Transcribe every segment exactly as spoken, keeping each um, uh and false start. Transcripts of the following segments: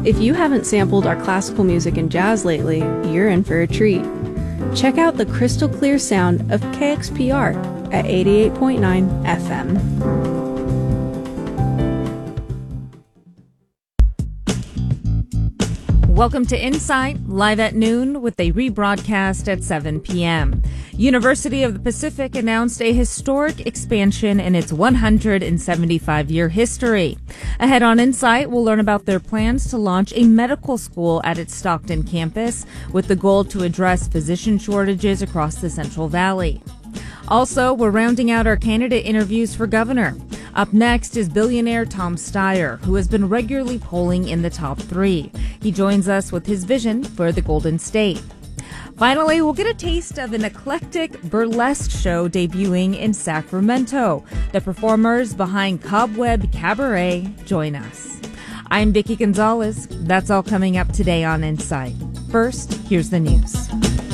If you haven't sampled our classical music and jazz lately, you're in for a treat. Check out the crystal clear sound of K X P R at eighty-eight point nine F M. Welcome to Insight, live at noon with a rebroadcast at seven p.m. University of the Pacific announced a historic expansion in its one hundred seventy-five year history. Ahead on Insight, we'll learn about their plans to launch a medical school at its Stockton campus with the goal to address physician shortages across the Central Valley. Also, we're rounding out our candidate interviews for governor. Up next is billionaire Tom Steyer, who has been regularly polling in the top three. He joins us with his vision for the Golden State. Finally, we'll get a taste of an eclectic burlesque show debuting in Sacramento. The performers behind Cobweb Cabaret join us. I'm Vicki Gonzalez. That's all coming up today on Insight. First, here's the news.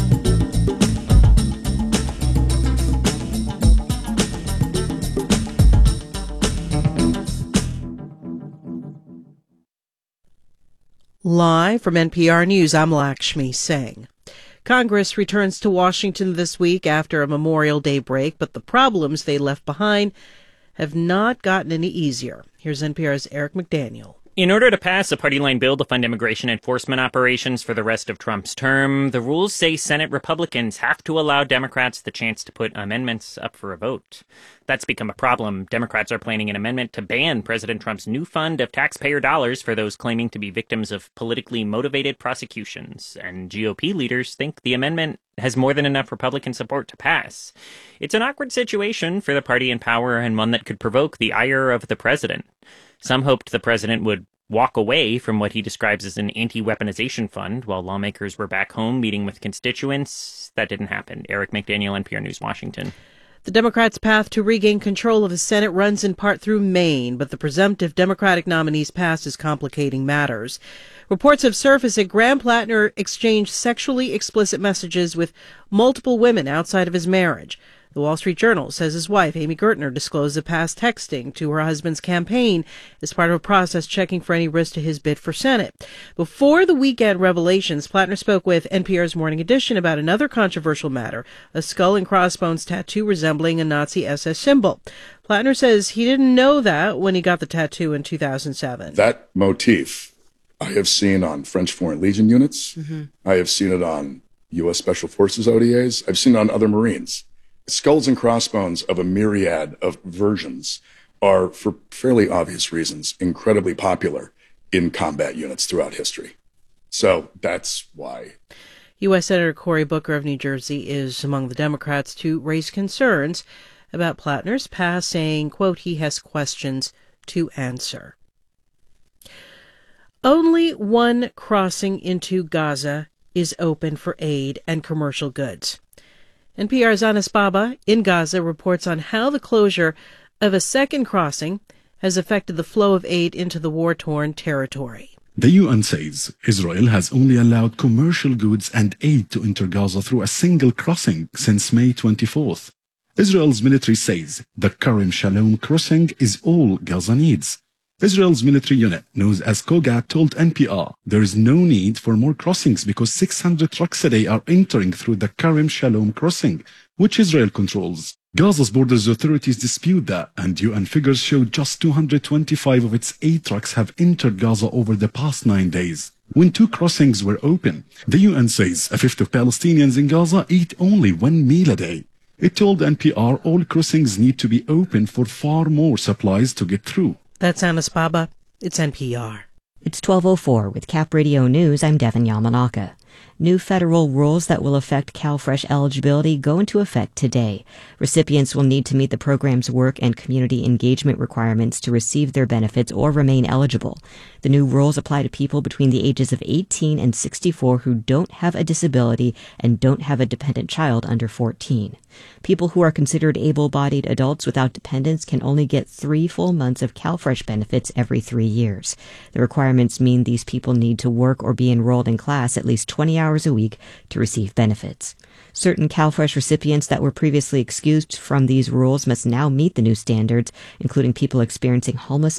Live from N P R News, I'm Lakshmi Singh. Congress returns to Washington this week after a Memorial Day break, but the problems they left behind have not gotten any easier. Here's N P R's Eric McDaniel. In order to pass a party-line bill to fund immigration enforcement operations for the rest of Trump's term, the rules say Senate Republicans have to allow Democrats the chance to put amendments up for a vote. That's become a problem. Democrats are planning an amendment to ban President Trump's new fund of taxpayer dollars for those claiming to be victims of politically motivated prosecutions. And G O P leaders think the amendment has more than enough Republican support to pass. It's an awkward situation for the party in power and one that could provoke the ire of the president. Some hoped the president would walk away from what he describes as an anti-weaponization fund while lawmakers were back home meeting with constituents. That didn't happen. Eric McDaniel, N P R News, Washington. The Democrats' path to regain control of the Senate runs in part through Maine, but the presumptive Democratic nominee's past is complicating matters. Reports have surfaced that Graham Plattner exchanged sexually explicit messages with multiple women outside of his marriage. The Wall Street Journal says his wife, Amy Gertner, disclosed the past texting to her husband's campaign as part of a process checking for any risk to his bid for Senate. Before the weekend revelations, Plattner spoke with N P R's Morning Edition about another controversial matter, a skull and crossbones tattoo resembling a Nazi S S symbol. Plattner says he didn't know that when he got the tattoo in two thousand seven. That motif I have seen on French Foreign Legion units. Mm-hmm. I have seen it on U S Special Forces O D As. I've seen it on other Marines. Skulls and crossbones of a myriad of versions are, for fairly obvious reasons, incredibly popular in combat units throughout history. So that's why. U S Senator Cory Booker of New Jersey is among the Democrats to raise concerns about Plattner's past, saying, quote, he has questions to answer. Only one crossing into Gaza is open for aid and commercial goods. N P R's Anas Baba in Gaza reports on how the closure of a second crossing has affected the flow of aid into the war-torn territory. The U N says Israel has only allowed commercial goods and aid to enter Gaza through a single crossing since May twenty-fourth. Israel's military says the Karim Shalom crossing is all Gaza needs. Israel's military unit, known as Kogat, told N P R there is no need for more crossings because six hundred trucks a day are entering through the Karim Shalom crossing, which Israel controls. Gaza's borders authorities dispute that, and U N figures show just two hundred twenty-five of its aid trucks have entered Gaza over the past nine days. When two crossings were open, the U N says a fifth of Palestinians in Gaza eat only one meal a day. It told N P R all crossings need to be open for far more supplies to get through. That's Anas Baba. It's N P R. It's twelve oh four with Cap Radio News. I'm Devin Yamanaka. New federal rules that will affect CalFresh eligibility go into effect today. Recipients will need to meet the program's work and community engagement requirements to receive their benefits or remain eligible. The new rules apply to people between the ages of eighteen and sixty-four who don't have a disability and don't have a dependent child under fourteen. People who are considered able-bodied adults without dependents can only get three full months of CalFresh benefits every three years. The requirements mean these people need to work or be enrolled in class at least twenty hours a week to receive benefits. Certain CalFresh recipients that were previously excused from these rules must now meet the new standards, including people experiencing homelessness,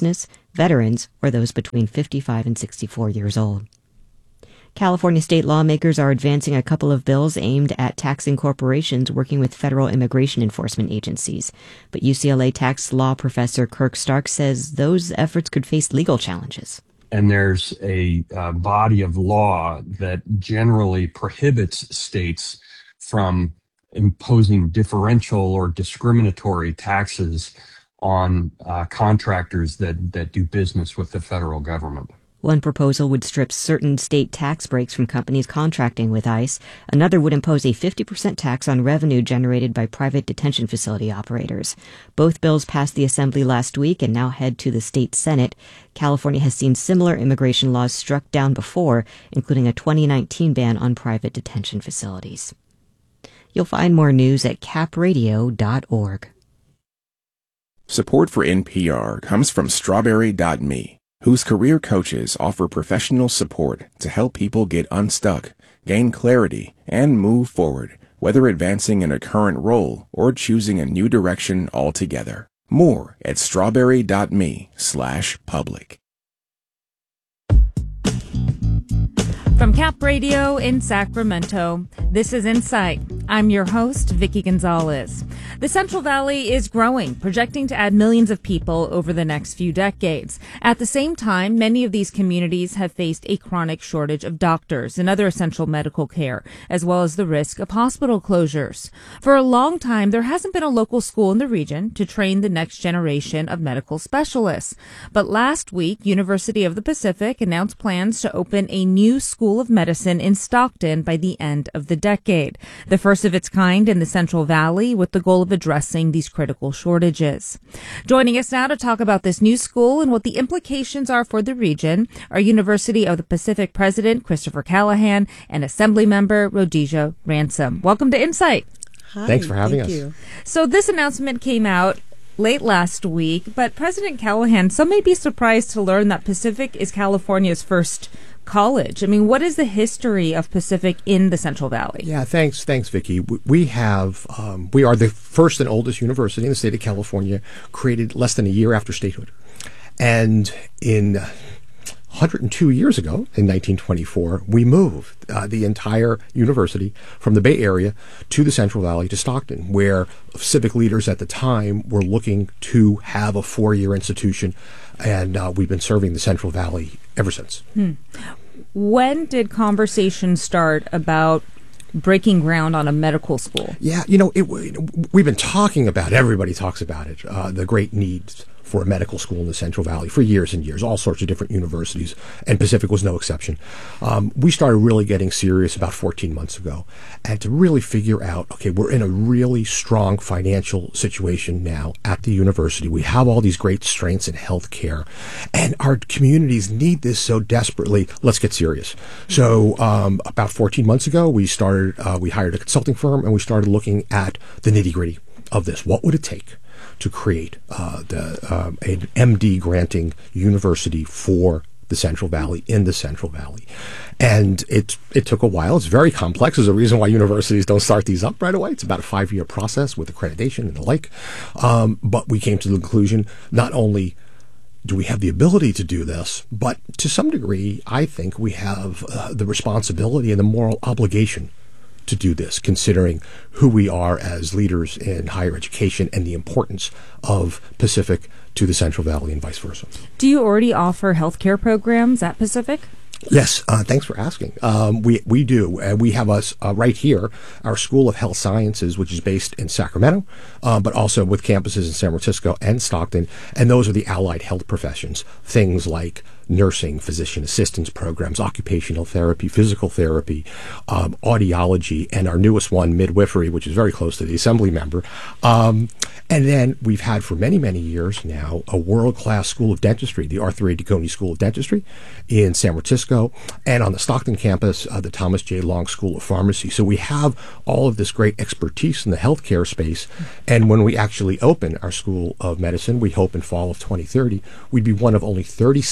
veterans, or those between fifty-five and sixty-four years old. California state lawmakers are advancing a couple of bills aimed at taxing corporations working with federal immigration enforcement agencies. But U C L A tax law professor Kirk Stark says those efforts could face legal challenges. And there's a uh, body of law that generally prohibits states from imposing differential or discriminatory taxes on uh, contractors that, that do business with the federal government. One proposal would strip certain state tax breaks from companies contracting with ICE. Another would impose a fifty percent tax on revenue generated by private detention facility operators. Both bills passed the Assembly last week and now head to the state Senate. California has seen similar immigration laws struck down before, including a twenty nineteen ban on private detention facilities. You'll find more news at cap radio dot org. Support for N P R comes from strawberry dot me, whose career coaches offer professional support to help people get unstuck, gain clarity, and move forward, whether advancing in a current role or choosing a new direction altogether. More at strawberry dot me slash public. From Cap Radio in Sacramento, this is Insight. I'm your host, Vicki Gonzalez. The Central Valley is growing, projecting to add millions of people over the next few decades. At the same time, many of these communities have faced a chronic shortage of doctors and other essential medical care, as well as the risk of hospital closures. For a long time, there hasn't been a local school in the region to train the next generation of medical specialists. But last week, University of the Pacific announced plans to open a new school of medicine in Stockton by the end of the decade, the first of its kind in the Central Valley, with the goal of addressing these critical shortages. Joining us now to talk about this new school and what the implications are for the region are University of the Pacific President Christopher Callahan and Assembly Member Rhodesia Ransom. Welcome to Insight. Hi, Thanks for having thank us. You. So this announcement came out late last week, but President Callahan, some may be surprised to learn that Pacific is California's first college. I mean, what is the history of Pacific in the Central Valley? Yeah, thanks, thanks, Vicki. We have, um, we are the first and oldest university in the state of California, created less than a year after statehood. And in one hundred two years ago, in nineteen twenty-four, we moved uh, the entire university from the Bay Area to the Central Valley to Stockton, where civic leaders at the time were looking to have a four-year institution, and uh, we've been serving the Central Valley ever since. Hmm. When did conversations start about breaking ground on a medical school? Yeah, you know, it, we've been talking about, everybody talks about it, uh, the great needs for a medical school in the Central Valley for years and years, all sorts of different universities, and Pacific was no exception. Um, we started really getting serious about fourteen months ago, and to really figure out, okay, we're in a really strong financial situation now at the university. We have all these great strengths in healthcare, and our communities need this so desperately. Let's get serious. So um, about fourteen months ago, we started, uh, we hired a consulting firm, and we started looking at the nitty-gritty of this. What would it take to create uh, the, uh, an M D granting university for the Central Valley, in the Central Valley? And it it took a while. It's very complex. There's a reason why universities don't start these up right away. It's about a five-year process with accreditation and the like. Um, but we came to the conclusion, not only do we have the ability to do this, but to some degree, I think we have uh, the responsibility and the moral obligation to do this, considering who we are as leaders in higher education and the importance of Pacific to the Central Valley and vice versa. Do you already offer healthcare programs at Pacific? Yes, uh, thanks for asking. Um, we we do. Uh, we have us uh, right here, our School of Health Sciences, which is based in Sacramento, uh, but also with campuses in San Francisco and Stockton. And those are the allied health professions, things like nursing, physician assistance programs, occupational therapy, physical therapy, um, audiology, and our newest one, midwifery, which is very close to the Assembly member. Um, and then we've had for many, many years now a world-class school of dentistry, the Arthur A. Duconi School of Dentistry in San Francisco, and on the Stockton campus, uh, the Thomas J. Long School of Pharmacy. So we have all of this great expertise in the healthcare space. And when we actually open our School of Medicine, we hope in fall of twenty thirty, we'd be one of only thirty-six universities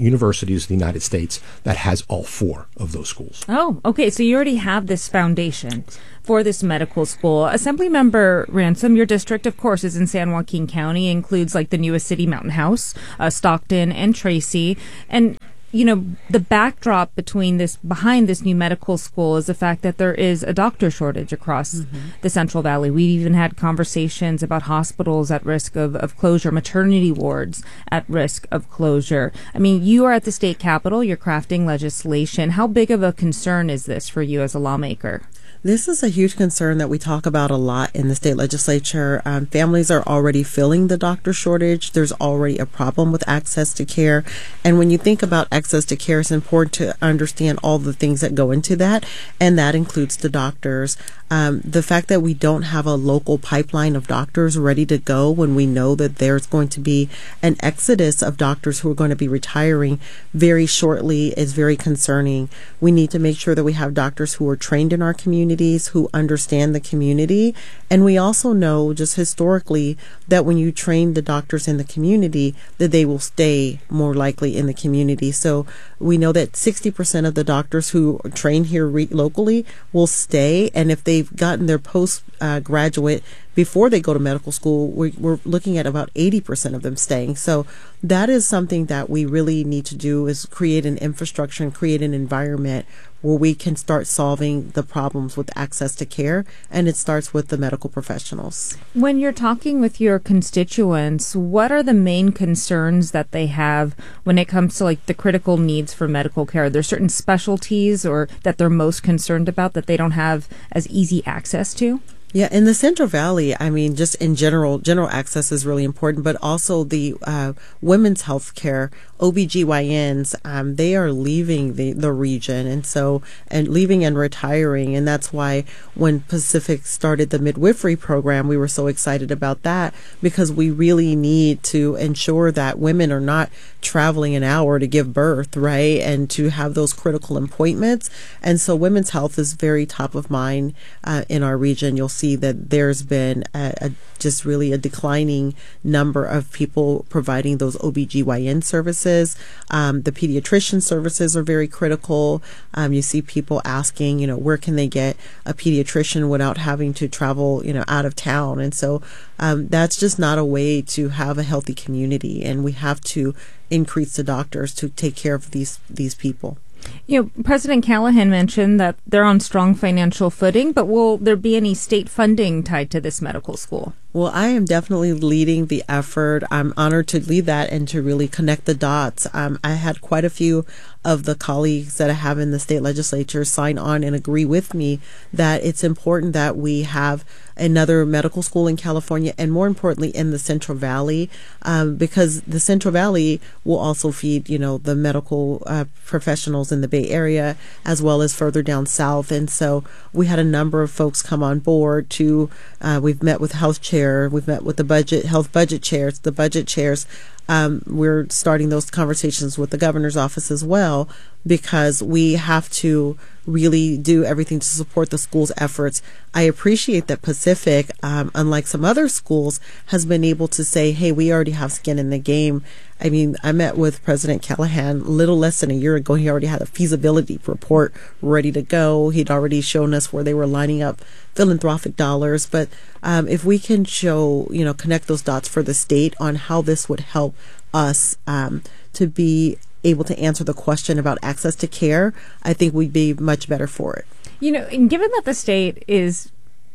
universities in the United States that has all four of those schools. Oh, okay. So you already have this foundation for this medical school. Assemblymember Ransom, your district, of course, is in San Joaquin County, includes like the newest city, Mountain House, uh, Stockton, and Tracy. And you know, the backdrop between this, behind this new medical school is the fact that there is a doctor shortage across mm-hmm. the Central Valley. We've even had conversations about hospitals at risk of, of closure, maternity wards at risk of closure. I mean, you are at the state capitol, you're crafting legislation. How big of a concern is this for you as a lawmaker? This is a huge concern that we talk about a lot in the state legislature. Um, families are already feeling the doctor shortage. There's already a problem with access to care. And when you think about access to care, it's important to understand all the things that go into that, and that includes the doctors. Um, the fact that we don't have a local pipeline of doctors ready to go when we know that there's going to be an exodus of doctors who are going to be retiring very shortly is very concerning. We need to make sure that we have doctors who are trained in our communities, who understand the community. And we also know just historically that when you train the doctors in the community, that they will stay more likely in the community. So we know that sixty percent of the doctors who train here re- locally will stay. And if they've gotten their postgraduate uh, before they go to medical school, we're, we're looking at about eighty percent of them staying. So that is something that we really need to do, is create an infrastructure and create an environment where we can start solving the problems with access to care. And it starts with the medical professionals. When you're talking with your constituents, what are the main concerns that they have when it comes to like the critical needs for medical care? Are there certain specialties or that they're most concerned about that they don't have as easy access to? Yeah, in the Central Valley, I mean, just in general, general access is really important, but also the uh, women's health care, O B G Y Ns, um, they are leaving the, the region, and so, and leaving and retiring, and that's why when Pacific started the midwifery program, we were so excited about that, because we really need to ensure that women are not traveling an hour to give birth, right, and to have those critical appointments. And so women's health is very top of mind uh, in our region. You'll see that there's been a, a just really a declining number of people providing those O B G Y N services. Um, the pediatrician services are very critical. Um, you see people asking, you know, where can they get a pediatrician without having to travel, you know, out of town? And so um, that's just not a way to have a healthy community. And we have to increase the doctors to take care of these these people. You know, President Callahan mentioned that they're on strong financial footing, but will there be any state funding tied to this medical school? Well, I am definitely leading the effort. I'm honored to lead that and to really connect the dots. Um, I had quite a few of the colleagues that I have in the state legislature sign on and agree with me that it's important that we have another medical school in California, and more importantly in the Central Valley, um, because the Central Valley will also feed, you know, the medical uh, professionals in the Bay Area as well as further down south. And so we had a number of folks come on board to, uh, we've met with health chair, we've met with the budget, health budget chairs, the budget chairs. Um, we're starting those conversations with the governor's office as well, because we have to really do everything to support the school's efforts. I appreciate that Pacific, um, unlike some other schools, has been able to say, hey, we already have skin in the game. I mean, I met with President Callahan a little less than a year ago. He already had a feasibility report ready to go. He'd already shown us where they were lining up philanthropic dollars. But um, if we can show, you know, connect those dots for the state on how this would help us um, to be able to answer the question about access to care, I think we'd be much better for it. You know, and given that the state is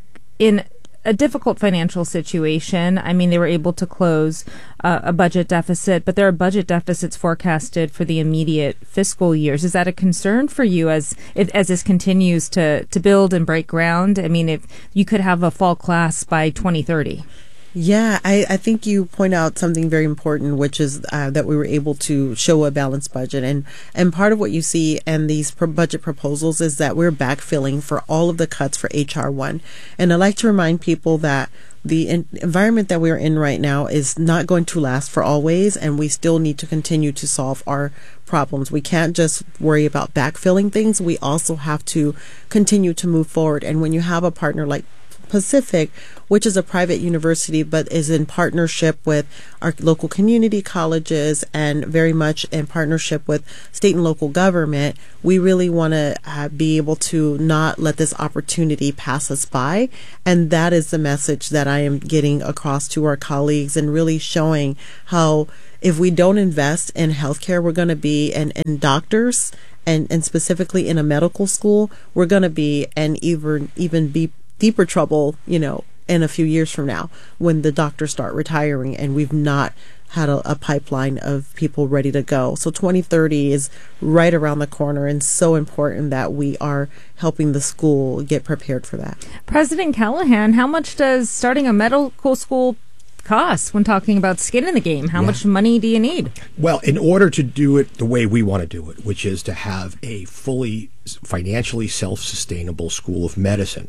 in a difficult financial situation, I mean, they were able to close uh, a budget deficit, but there are budget deficits forecasted for the immediate fiscal years. Is that a concern for you as if, as this continues to, to build and break ground? I mean, if you could have a fall class by twenty thirty. Yeah, I, I think you point out something very important, which is uh, that we were able to show a balanced budget. And, and part of what you see in these pro- budget proposals is that we're backfilling for all of the cuts for H R one. And I like to remind people that the in- environment that we're in right now is not going to last for always, and we still need to continue to solve our problems. We can't just worry about backfilling things. We also have to continue to move forward. And when you have a partner like Pacific, which is a private university but is in partnership with our local community colleges and very much in partnership with state and local government, we really want to uh, be able to not let this opportunity pass us by. And that is the message that I am getting across to our colleagues, and really showing how if we don't invest in healthcare, we're going to be, and, and doctors, and, and specifically in a medical school, we're going to be in even, even be deeper trouble, you know, in a few years from now when the doctors start retiring and we've not had a, a pipeline of people ready to go. So twenty thirty is right around the corner, and so important that we are helping the school get prepared for that. President Callahan, how much does starting a medical school cost when talking about skin in the game? How yeah. much money do you need? Well, in order to do it the way we want to do it, which is to have a fully financially self-sustainable school of medicine,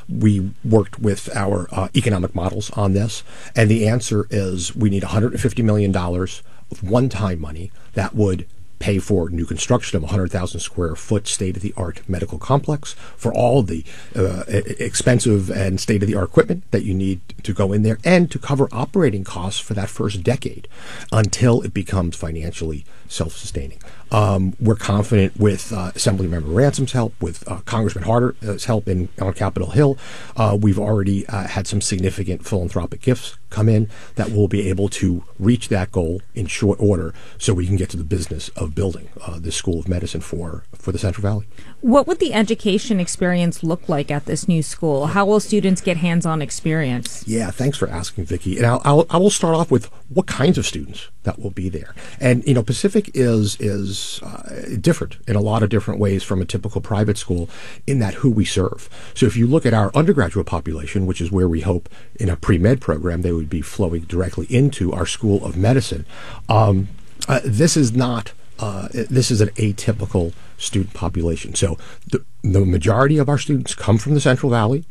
we worked with our uh, economic models on this, and the answer is we need one hundred fifty million dollars of one-time money that would pay for new construction of a one hundred thousand square foot state-of-the-art medical complex, for all the uh, expensive and state-of-the-art equipment that you need to go in there, and to cover operating costs for that first decade until it becomes financially self-sustaining. Um, we're confident with uh, Assemblymember Ransom's help, with uh, Congressman Harder's help in, on Capitol Hill. Uh, we've already uh, had some significant philanthropic gifts come in that will be able to reach that goal in short order, so we can get to the business of building uh, this School of Medicine for, for the Central Valley. What would the education experience look like at this new school? How will students get hands-on experience? Yeah, thanks for asking, Vicki. And I'll, I'll, I will start off with what kinds of students that will be there. And, you know, Pacific is is uh, different in a lot of different ways from a typical private school in that who we serve. So if you look at our undergraduate population, which is where we hope in a pre-med program they would be flowing directly into our School of Medicine, um, uh, this is not, uh, this is an atypical student population. So the, the majority of our students come from the Central Valley.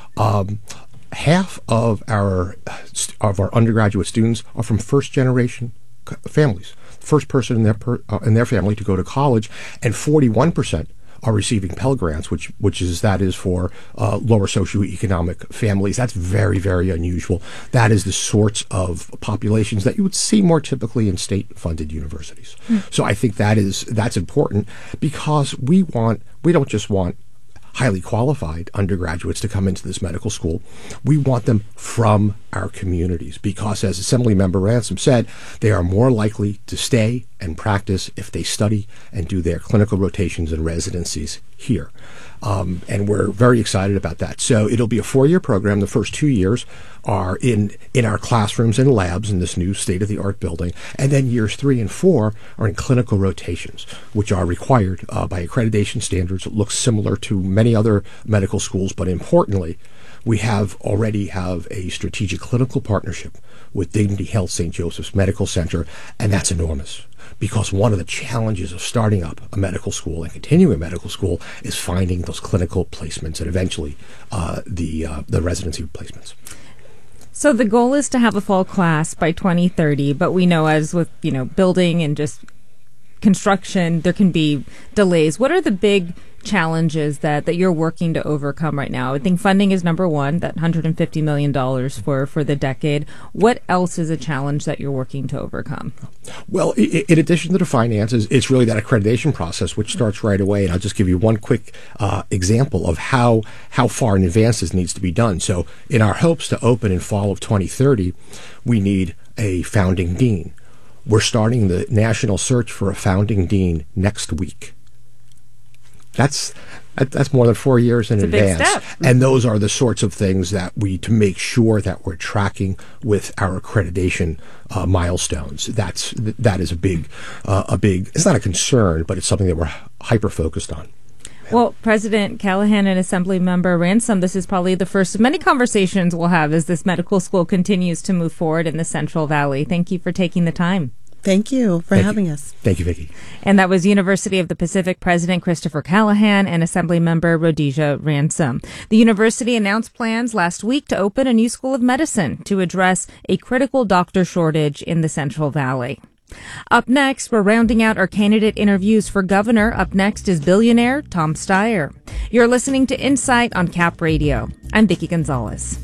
Um, half of our of our undergraduate students are from first generation families, first person in their per, uh, in their family to go to college, and forty-one percent are receiving Pell Grants, which which is that is for uh, lower socioeconomic families. That's very, very unusual. That is the sorts of populations that you would see more typically in state-funded universities. Mm. So I think that is that's important, because we want we don't just want highly qualified undergraduates to come into this medical school. We want them from our communities, because, as Assemblymember Ransom said, they are more likely to stay and practice if they study and do their clinical rotations and residencies here. Um, and we're very excited about that. So it'll be a four-year program. The first two years are in, in our classrooms and labs in this new state-of-the-art building. And then years three and four are in clinical rotations, which are required uh, by accreditation standards. It looks similar to many other medical schools, but importantly, we have already have a strategic clinical partnership with Dignity Health Saint Joseph's Medical Center, and that's enormous. Because one of the challenges of starting up a medical school and continuing a medical school is finding those clinical placements and eventually uh, the uh, the residency placements. So the goal is to have a fall class by twenty thirty, but we know, as with, you know, building and just construction, there can be delays. What are the big challenges that, that you're working to overcome right now? I think funding is number one, that one hundred fifty million dollars for, for the decade. What else is a challenge that you're working to overcome? Well, in addition to the finances, it's really that accreditation process, which starts right away. And I'll just give you one quick uh, example of how, how far in advance this needs to be done. So in our hopes to open in fall of twenty thirty, we need a founding dean. We're starting the national search for a founding dean next week. That's that's more than four years in it's advance. A big step. And those are the sorts of things that we, to make sure that we're tracking with our accreditation uh, milestones. That's that is a big, uh, a big. It's not a concern, but it's something that we're hyper focused on. Well, President Callahan and Assemblymember Ransom, this is probably the first of many conversations we'll have as this medical school continues to move forward in the Central Valley. Thank you for taking the time. Thank you for Thank having you. us. Thank you, Vicki. And that was University of the Pacific President Christopher Callahan and Assemblymember Rhodesia Ransom. The university announced plans last week to open a new School of Medicine to address a critical doctor shortage in the Central Valley. Up next, we're rounding out our candidate interviews for governor. Up next is billionaire Tom Steyer. You're listening to Insight on Cap Radio. I'm Vicki Gonzalez.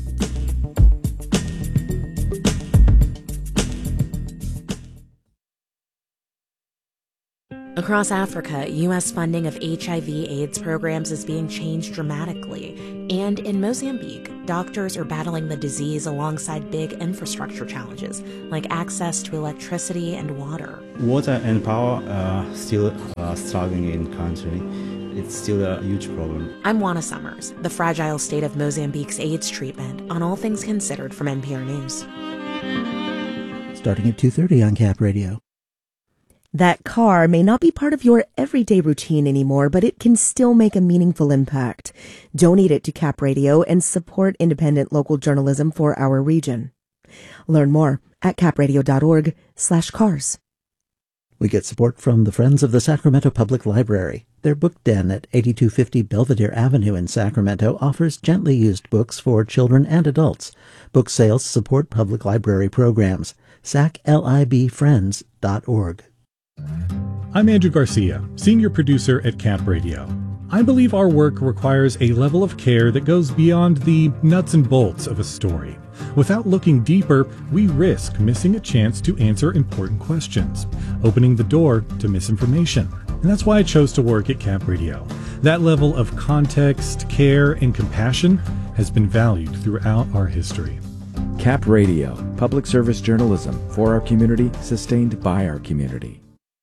Across Africa, U S funding of H I V AIDS programs is being changed dramatically. And in Mozambique, doctors are battling the disease alongside big infrastructure challenges, like access to electricity and water. Water and power are still uh, struggling in the country. It's still a huge problem. I'm Juana Summers, the fragile state of Mozambique's AIDS treatment, on All Things Considered from N P R News. Starting at two thirty on Cap Radio. That car may not be part of your everyday routine anymore, but it can still make a meaningful impact. Donate it to Cap Radio and support independent local journalism for our region. Learn more at capradio.org slash cars. We get support from the Friends of the Sacramento Public Library. Their book den at eighty-two fifty Belvedere Avenue in Sacramento offers gently used books for children and adults. Book sales support public library programs. sac lib friends dot org. I'm Andrew Garcia, senior producer at Cap Radio. I believe our work requires a level of care that goes beyond the nuts and bolts of a story. Without looking deeper, we risk missing a chance to answer important questions, opening the door to misinformation. And that's why I chose to work at Cap Radio. That level of context, care, and compassion has been valued throughout our history. Cap Radio, public service journalism for our community, sustained by our community.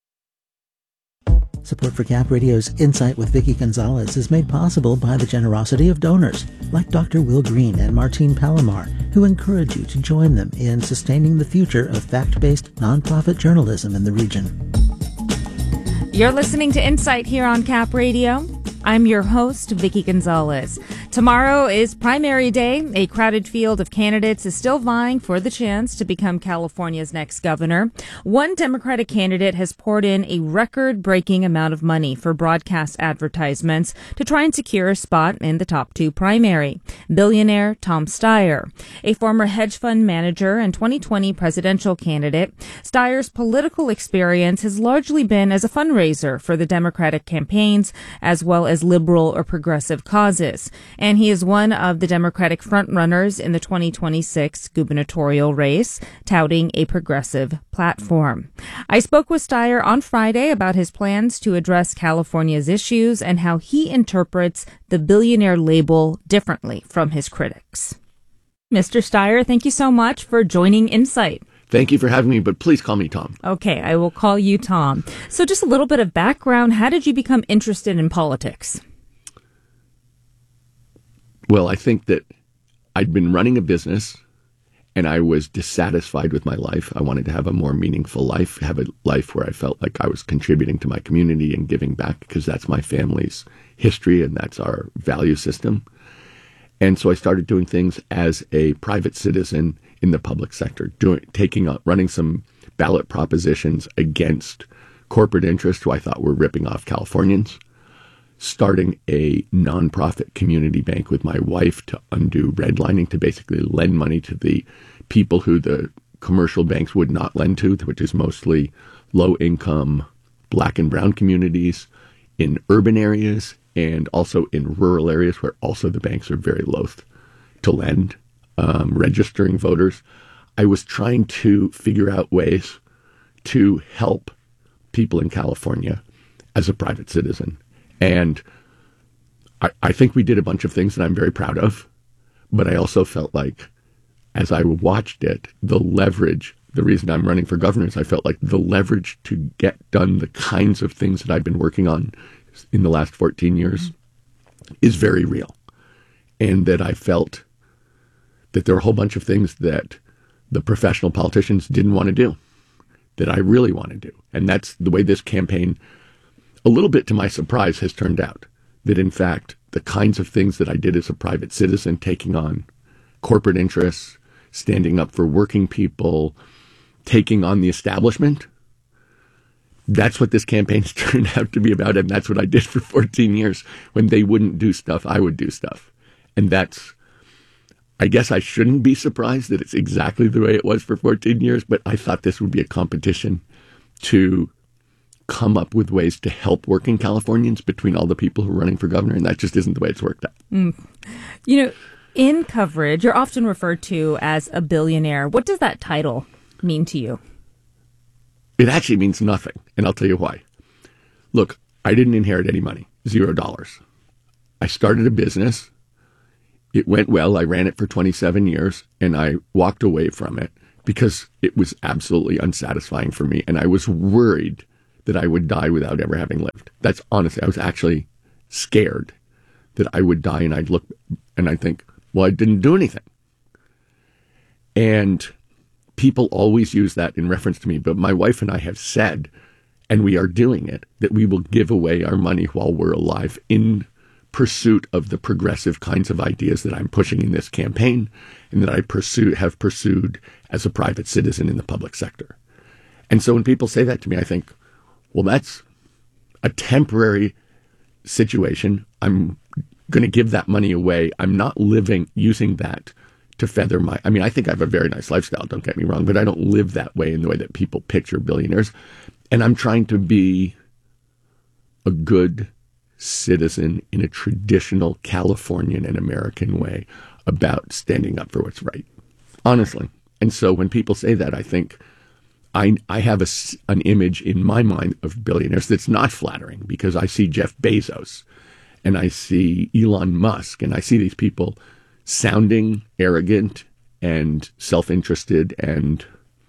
Support for Cap Radio's Insight with Vicki Gonzalez is made possible by the generosity of donors like Doctor Will Green and Martine Palomar, who encourage you to join them in sustaining the future of fact-based nonprofit journalism in the region. You're listening to Insight here on Cap Radio. I'm your host, Vicki Gonzalez. Tomorrow is primary day. A crowded field of candidates is still vying for the chance to become California's next governor. One Democratic candidate has poured in a record-breaking amount of money for broadcast advertisements to try and secure a spot in the top two primary. Billionaire Tom Steyer, a former hedge fund manager and twenty twenty presidential candidate, Steyer's political experience has largely been as a fundraiser for the Democratic campaigns, as well as liberal or progressive causes. And he is one of the Democratic frontrunners in the twenty twenty-six gubernatorial race, touting a progressive platform. I spoke with Steyer on Friday about his plans to address California's issues and how he interprets the billionaire label differently from his critics. Mister Steyer, thank you so much for joining Insight. Thank you for having me, but please call me Tom. Okay, I will call you Tom. So just a little bit of background. How did you become interested in politics? Well, I think that I'd been running a business and I was dissatisfied with my life. I wanted to have a more meaningful life, have a life where I felt like I was contributing to my community and giving back, because that's my family's history and that's our value system. And so I started doing things as a private citizen in the public sector, doing, taking up, running some ballot propositions against corporate interests who I thought were ripping off Californians, starting a nonprofit community bank with my wife to undo redlining, to basically lend money to the people who the commercial banks would not lend to, which is mostly low-income black and brown communities in urban areas and also in rural areas where also the banks are very loath to lend, um, registering voters. I was trying to figure out ways to help people in California as a private citizen. And I, I think we did a bunch of things that I'm very proud of, but I also felt like, as I watched it, the leverage, the reason I'm running for governor is I felt like the leverage to get done the kinds of things that I've been working on in the last fourteen years is very real. And that I felt that there were a whole bunch of things that the professional politicians didn't want to do, that I really want to do. And that's the way this campaign, a little bit to my surprise, has turned out. That in fact, the kinds of things that I did as a private citizen, taking on corporate interests, standing up for working people, taking on the establishment, that's what this campaign's turned out to be about. And that's what I did for fourteen years. When they wouldn't do stuff, I would do stuff. And that's, I guess I shouldn't be surprised that it's exactly the way it was for fourteen years, but I thought this would be a competition to come up with ways to help working Californians between all the people who are running for governor, and that just isn't the way it's worked out. Mm. You know, in coverage, you're often referred to as a billionaire. What does that title mean to you? It actually means nothing, and I'll tell you why. Look, I didn't inherit any money, zero dollars. I started a business. It went well. I ran it for twenty-seven years, and I walked away from it because it was absolutely unsatisfying for me, and I was worried that I would die without ever having lived. That's honestly, I was actually scared that I would die, and I'd look and I'd think, well, I didn't do anything. And people always use that in reference to me, but my wife and I have said, and we are doing it, that we will give away our money while we're alive in pursuit of the progressive kinds of ideas that I'm pushing in this campaign and that I pursue, have pursued as a private citizen in the public sector. And so when people say that to me, I think, well, that's a temporary situation. I'm going to give that money away. I'm not living using that to feather my, I mean, I think I have a very nice lifestyle, don't get me wrong, but I don't live that way in the way that people picture billionaires. And I'm trying to be a good citizen in a traditional Californian and American way about standing up for what's right, honestly. And so when people say that, I think I, I have a, an image in my mind of billionaires that's not flattering, because I see Jeff Bezos and I see Elon Musk and I see these people sounding arrogant and self-interested and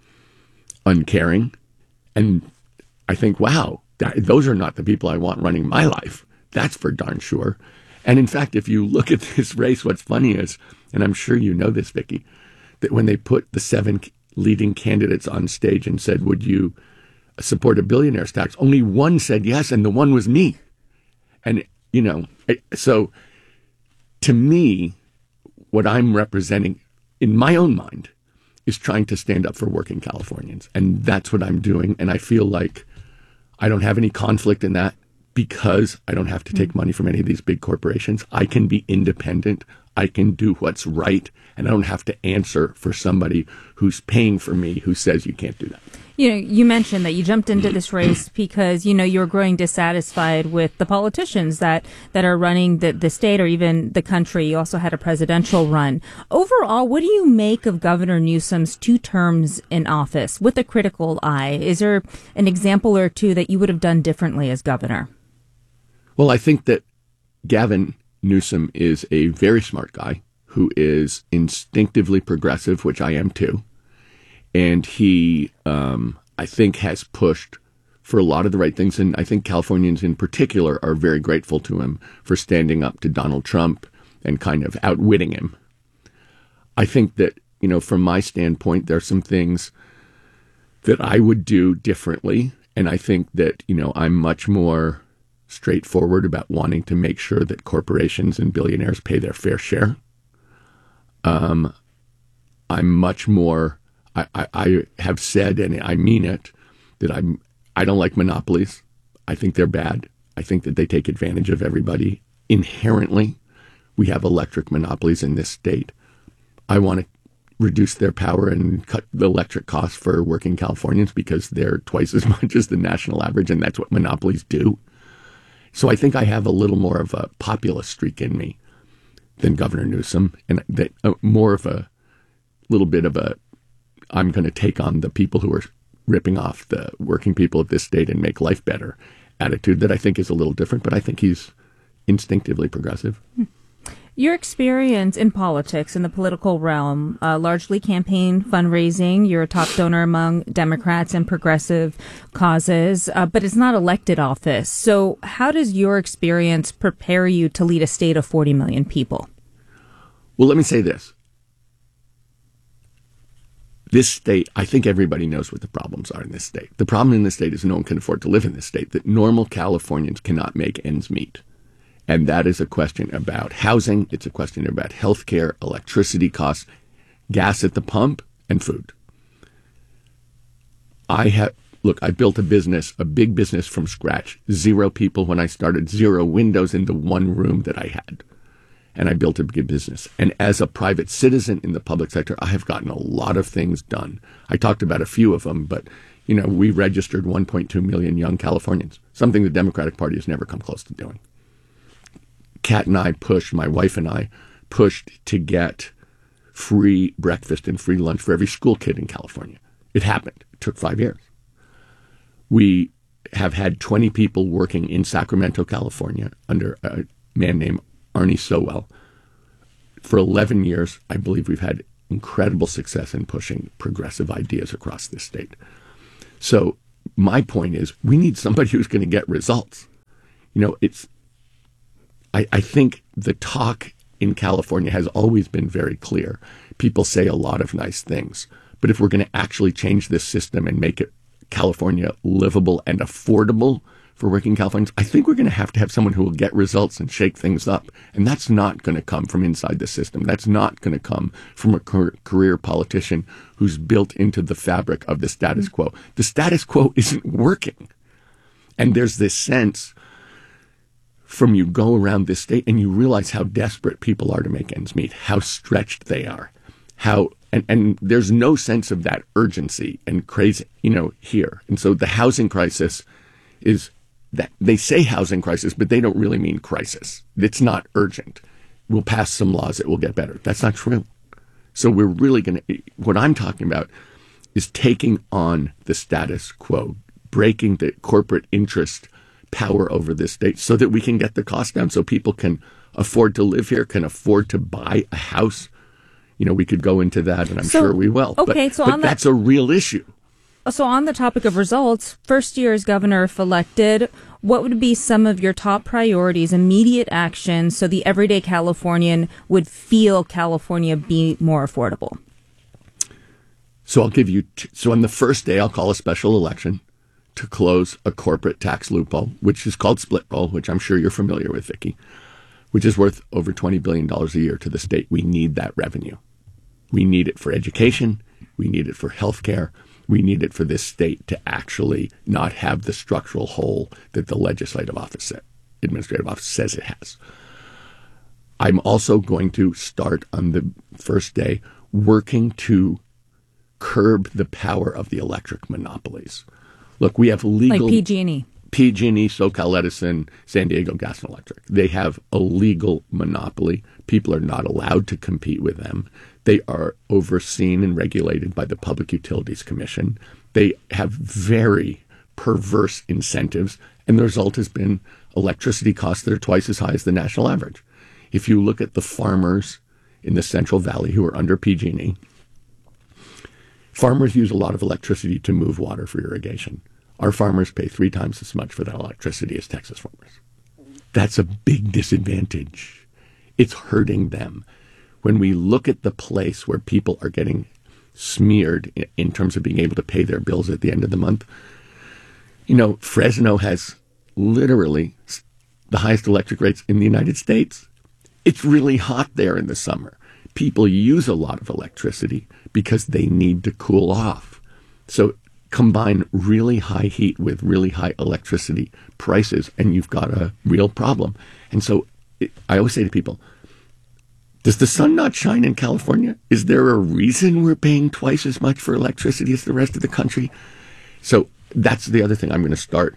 uncaring. And I think, wow, that, those are not the people I want running my life. That's for darn sure. And in fact, if you look at this race, what's funny is, and I'm sure you know this, Vicki, that when they put the seven leading candidates on stage and said, would you support a billionaire's tax? Only one said yes, and the one was me. And, you know, so to me, what I'm representing in my own mind is trying to stand up for working Californians. And that's what I'm doing. And I feel like I don't have any conflict in that because I don't have to take money from any of these big corporations. I can be independent. I can do what's right, and I don't have to answer for somebody who's paying for me who says you can't do that. You know, you mentioned that you jumped into this race because, you know, you're growing dissatisfied with the politicians that, that are running the, the state or even the country. You also had a presidential run. Overall, what do you make of Governor Newsom's two terms in office with a critical eye? Is there an example or two that you would have done differently as governor? Well, I think that Gavin Newsom is a very smart guy who is instinctively progressive, which I am too. And he, um, I think, has pushed for a lot of the right things. And I think Californians in particular are very grateful to him for standing up to Donald Trump and kind of outwitting him. I think that, you know, from my standpoint, there are some things that I would do differently. And I think that, you know, I'm much more straightforward about wanting to make sure that corporations and billionaires pay their fair share. Um, I'm much more, I, I, I have said, and I mean it, that I'm, I don't like monopolies. I think they're bad. I think that they take advantage of everybody inherently. We have electric monopolies in this state. I want to reduce their power and cut the electric costs for working Californians because they're twice as much as the national average, and that's what monopolies do. So I think I have a little more of a populist streak in me than Governor Newsom, and that uh, more of a little bit of a, I'm going to take on the people who are ripping off the working people of this state and make life better attitude that I think is a little different, but I think he's instinctively progressive. Hmm. Your experience in politics, in the political realm, uh, largely campaign fundraising. You're a top donor among Democrats and progressive causes, uh, but it's not elected office. So how does your experience prepare you to lead a state of forty million people? Well, let me say this. This state, I think everybody knows what the problems are in this state. The problem in this state is no one can afford to live in this state, that normal Californians cannot make ends meet. And that is a question about housing. It's a question about health care, electricity costs, gas at the pump, and food. I have, look, I built a business, a big business from scratch. Zero people when I started, zero windows in the one room that I had. And I built a big business. And as a private citizen in the public sector, I have gotten a lot of things done. I talked about a few of them, but, You know, we registered one point two million young Californians, something the Democratic Party has never come close to doing. Kat and I pushed, my wife and I pushed to get free breakfast and free lunch for every school kid in California. It happened. It took five years. We have had twenty people working in Sacramento, California, under a man named Arnie Sowell. For eleven years, I believe we've had incredible success in pushing progressive ideas across this state. So my point is, we need somebody who's going to get results. You know, it's, I, I think the talk in California has always been very clear. People say a lot of nice things, but if we're going to actually change this system and make it California livable and affordable for working Californians, I think we're going to have to have someone who will get results and shake things up. And that's not going to come from inside the system. That's not going to come from a career politician who's built into the fabric of the status quo. The status quo isn't working. And there's this sense from you go around this state and you realize how desperate people are to make ends meet, how stretched they are, how And, and there's no sense of that urgency and crazy, you know, here. And so the housing crisis is that they say housing crisis, but they don't really mean crisis. It's not urgent. We'll pass some laws. It will get better. That's not true. So we're really going to, what I'm talking about is taking on the status quo, breaking the corporate interest power over this state so that we can get the cost down so people can afford to live here, can afford to buy a house. You know, we could go into that, and I'm so, sure we will. Okay, but, so but on that's that, a real issue. So on the topic of results, first year as governor, if elected, what would be some of your top priorities, immediate action, so the everyday Californian would feel California be more affordable? So I'll give you, t- so on the first day, I'll call a special election to close a corporate tax loophole, which is called split roll, which I'm sure you're familiar with, Vicki, which is worth over twenty billion dollars a year to the state. We need that revenue. We need it for education. We need it for healthcare. We need it for this state to actually not have the structural hole that the legislative office, administrative office says it has. I'm also going to start on the first day working to curb the power of the electric monopolies. Look, we have legal... Like P G and E. P G and E, SoCal Edison, San Diego Gas and Electric. They have a legal monopoly. People are not allowed to compete with them. They are overseen and regulated by the Public Utilities Commission. They have very perverse incentives, and the result has been electricity costs that are twice as high as the national average. If you look at the farmers in the Central Valley who are under P G and E, farmers use a lot of electricity to move water for irrigation. Our farmers pay three times as much for that electricity as Texas farmers. That's a big disadvantage. It's hurting them. When we look at the place where people are getting smeared in, in terms of being able to pay their bills at the end of the month, you know, Fresno has literally the highest electric rates in the United States. It's really hot there in the summer. People use a lot of electricity because they need to cool off. So combine really high heat with really high electricity prices, and you've got a real problem. And so it, I always say to people, does the sun not shine in California? Is there a reason we're paying twice as much for electricity as the rest of the country? So that's the other thing. I'm going to start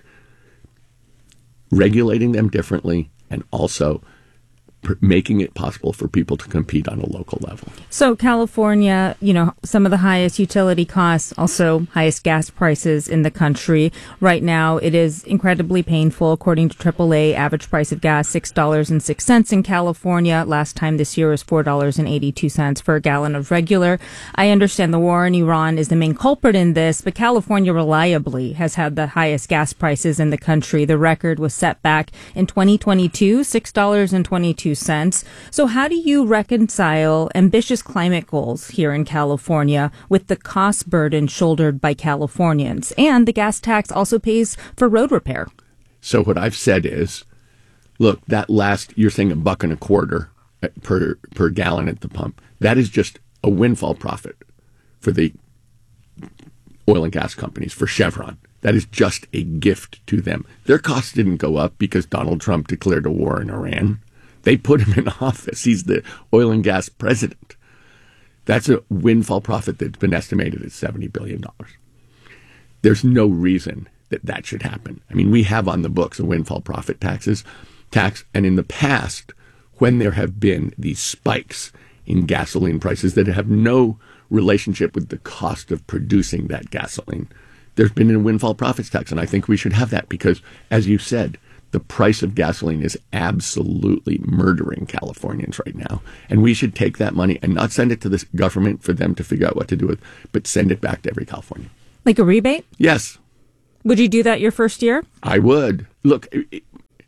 regulating them differently and also making it possible for people to compete on a local level. So California, you know, some of the highest utility costs, also highest gas prices in the country. Right now, it is incredibly painful. According to triple A, average price of gas, six dollars and six cents in California. Last time this year was four dollars and eighty-two cents for a gallon of regular. I understand the war in Iran is the main culprit in this, but California reliably has had the highest gas prices in the country. The record was set back in twenty twenty-two, six dollars and twenty-two cents. So how do you reconcile ambitious climate goals here in California with the cost burden shouldered by Californians? And the gas tax also pays for road repair. So what I've said is, look, that last, you're saying a buck and a quarter per, per gallon at the pump. That is just a windfall profit for the oil and gas companies, for Chevron. That is just a gift to them. Their costs didn't go up because Donald Trump declared a war in Iran. They put him in office. He's the oil and gas president. That's a windfall profit that's been estimated at seventy billion dollars. there's no reason that that should happen. I mean, we have on the books a windfall profit taxes tax, and in the past, when there have been these spikes in gasoline prices that have no relationship with the cost of producing that gasoline, there's been a windfall profits tax, and I think we should have that because, as you said, the price of gasoline is absolutely murdering Californians right now, and we should take that money and not send it to the government for them to figure out what to do with, but send it back to every Californian. Like a rebate? Yes. Would you do that your first year? I would. Look, it,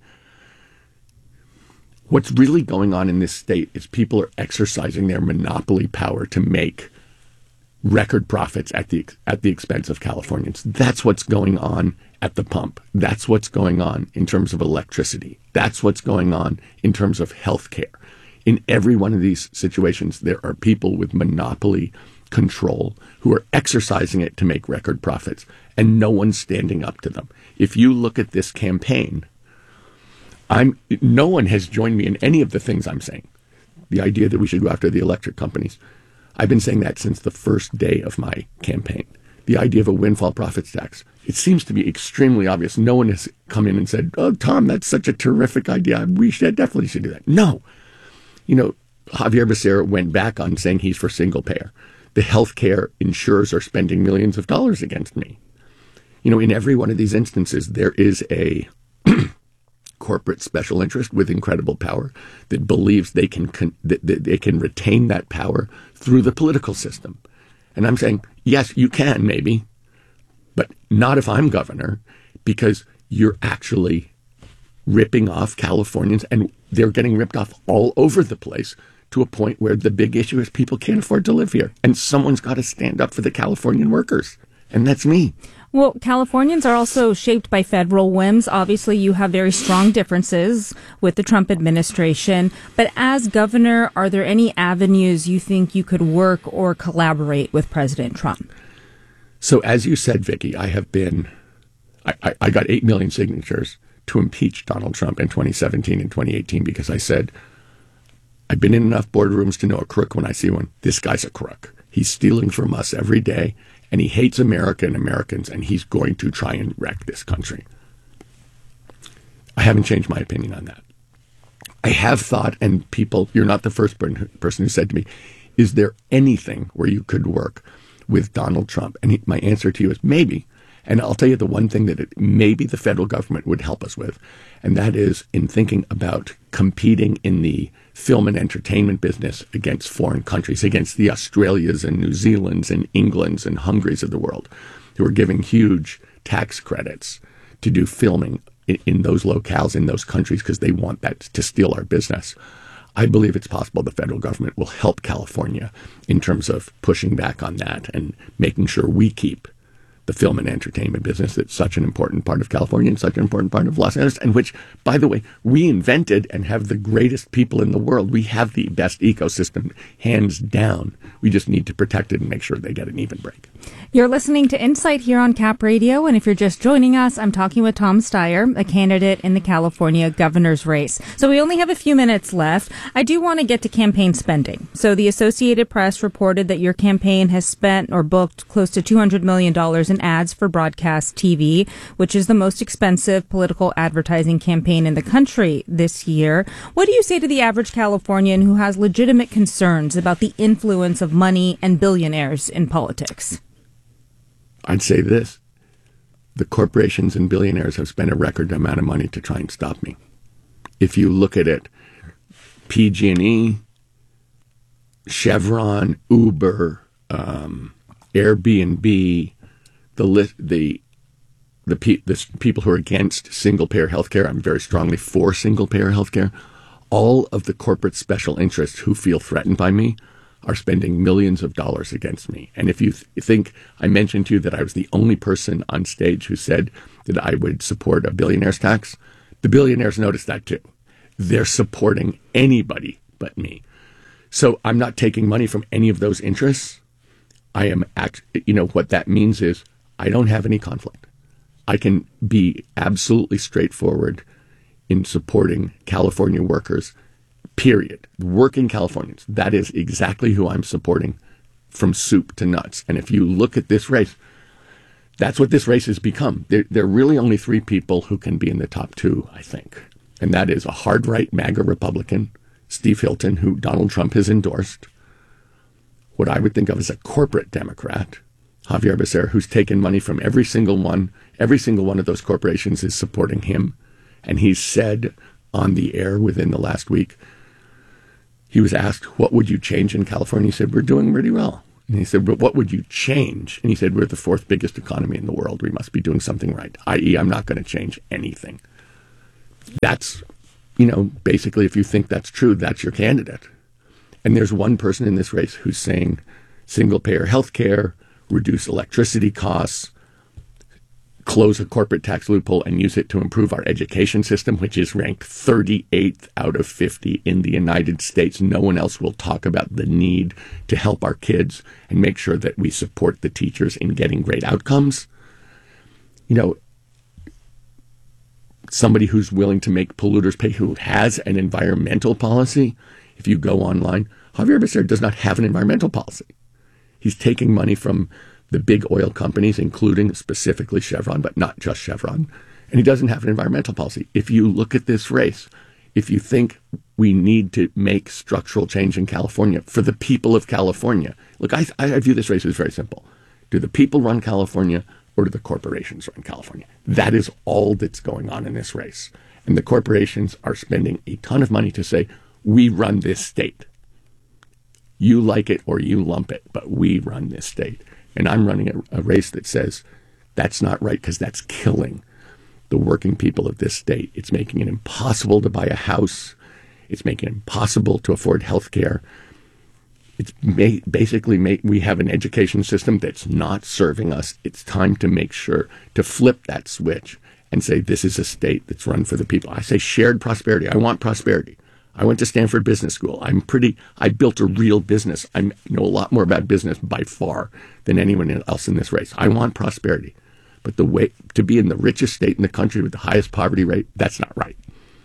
what's really going on in this state is people are exercising their monopoly power to make record profits at the at the expense of Californians. That's what's going on at the pump. That's what's going on in terms of electricity. That's what's going on in terms of health care. In every one of these situations, there are people with monopoly control who are exercising it to make record profits, and no one's standing up to them. If you look at this campaign, I'm no one has joined me in any of the things I'm saying. The idea that we should go after the electric companies. I've been saying that since the first day of my campaign. The idea of a windfall profits tax. It seems to be extremely obvious. No one has come in and said, oh, Tom, that's such a terrific idea. We should definitely should do that. No. You know, Javier Becerra went back on saying he's for single payer. The healthcare insurers are spending millions of dollars against me. You know, in every one of these instances, there is a corporate special interest with incredible power that believes they can con- that, that they can retain that power through the political system. And I'm saying, yes, you can maybe, but not if I'm governor, because you're actually ripping off Californians, and they're getting ripped off all over the place to a point where the big issue is people can't afford to live here. And someone's got to stand up for the Californian workers. And that's me. Well, Californians are also shaped by federal whims. Obviously, you have very strong differences with the Trump administration. But as governor, are there any avenues you think you could work or collaborate with President Trump? So as you said, Vicky, I have been, I, I, I got eight million signatures to impeach Donald Trump in twenty seventeen and twenty eighteen because I said, I've been in enough boardrooms to know a crook when I see one. This guy's a crook. He's stealing from us every day. And he hates America and Americans, and he's going to try and wreck this country. I haven't changed my opinion on that. I have thought, and people, you're not the first person who said to me, is there anything where you could work with Donald Trump? And he, my answer to you is maybe. And I'll tell you the one thing that it, maybe the federal government would help us with, and that is in thinking about competing in the film and entertainment business against foreign countries, against the Australias and New Zealands and Englands and Hungarys of the world, who are giving huge tax credits to do filming in, in those locales, in those countries, because they want that to steal our business. I believe it's possible the federal government will help California in terms of pushing back on that and making sure we keep the film and entertainment business that's such an important part of California and such an important part of Los Angeles, and which, by the way, we invented and have the greatest people in the world. We have the best ecosystem, hands down. We just need to protect it and make sure they get an even break. You're listening to Insight here on Cap Radio, and if you're just joining us, I'm talking with Tom Steyer, a candidate in the California governor's race. So we only have a few minutes left. I do want to get to campaign spending. So the Associated Press reported that your campaign has spent or booked close to two hundred million dollars in ads for broadcast T V, which is the most expensive political advertising campaign in the country this year. What do you say to the average Californian who has legitimate concerns about the influence of money and billionaires in politics? I'd say this. The corporations and billionaires have spent a record amount of money to try and stop me. If you look at it, P G and E, Chevron, Uber, um, Airbnb, the list, the the, pe- the people who are against single-payer healthcare, I'm very strongly for single-payer healthcare. All of the corporate special interests who feel threatened by me are spending millions of dollars against me. And if you th- think I mentioned to you that I was the only person on stage who said that I would support a billionaire's tax, the billionaires noticed that too. They're supporting anybody but me. So I'm not taking money from any of those interests. I am, act- you know, what that means is I don't have any conflict. I can be absolutely straightforward in supporting California workers, period. Working Californians. That is exactly who I'm supporting from soup to nuts. And if you look at this race, That's what this race has become. There, there are really only three people who can be in the top two, I think. And that is a hard right MAGA Republican, Steve Hilton, who Donald Trump has endorsed, what I would think of as a corporate Democrat, Javier Becerra, who's taken money from every single one. Every single one of those corporations is supporting him. And he's said on the air within the last week, he was asked, what would you change in California? He said, we're doing really well. And he said, but what would you change? And he said, we're the fourth biggest economy in the world. We must be doing something right, that is I'm not going to change anything. That's, you know, basically, if you think that's true, that's your candidate. And there's one person in this race who's saying single-payer health care, reduce electricity costs, close a corporate tax loophole and use it to improve our education system, which is ranked thirty-eighth out of fifty in the United States. No one else will talk about the need to help our kids and make sure that we support the teachers in getting great outcomes. You know, somebody who's willing to make polluters pay, who has an environmental policy. If you go online, Javier Becerra does not have an environmental policy. He's taking money from the big oil companies, including specifically Chevron, but not just Chevron. And he doesn't have an environmental policy. If you look at this race, if you think we need to make structural change in California for the people of California, look, I, I view this race as very simple. Do the people run California or do the corporations run California? That is all that's going on in this race. And the corporations are spending a ton of money to say, we run this state. You like it or you lump it, but we run this state. And I'm running a, a race that says that's not right because that's killing the working people of this state. It's making it impossible to buy a house. It's making it impossible to afford health care. It's ma- basically ma- we have an education system that's not serving us. It's time to make sure to flip that switch and say this is a state that's run for the people. I say shared prosperity. I want prosperity. I went to Stanford Business School. I'm pretty, I built a real business. I know a lot more about business by far than anyone else in this race. I want prosperity. But the way to be in the richest state in the country with the highest poverty rate, that's not right.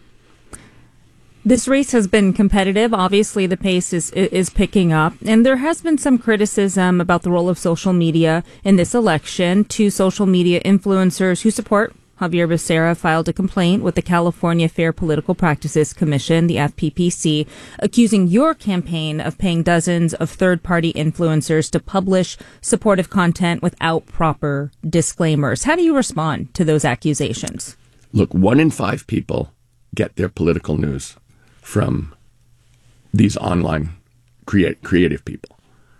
This race has been competitive. Obviously, the pace is is picking up. And there has been some criticism about the role of social media in this election. Two social media influencers who support Javier Becerra filed a complaint with the California Fair Political Practices Commission, the F P P C, accusing your campaign of paying dozens of third-party influencers to publish supportive content without proper disclaimers. How do you respond to those accusations? Look, one in five people get their political news from these online create, creative people.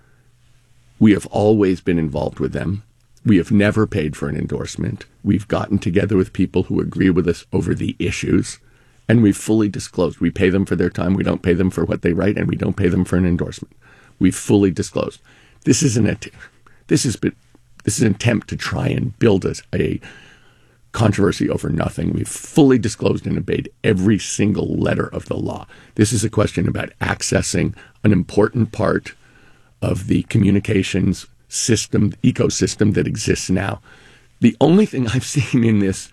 We have always been involved with them. We have never paid for an endorsement. We've gotten together with people who agree with us over the issues, and we've fully disclosed. We pay them for their time. We don't pay them for what they write, and we don't pay them for an endorsement. We've fully disclosed. This is an this is this is an attempt to try and build us a controversy over nothing. We've fully disclosed and obeyed every single letter of the law. This is a question about accessing an important part of the communications system, ecosystem that exists now. The only thing I've seen in this